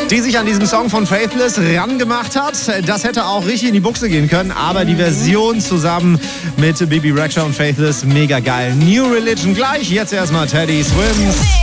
die sich an diesem Song von Faithless rangemacht hat. Das hätte auch richtig in die Buchse gehen können, aber die Version zusammen mit Bebe Rexha und Faithless, mega geil. New Religion gleich, jetzt erstmal Teddy Swims.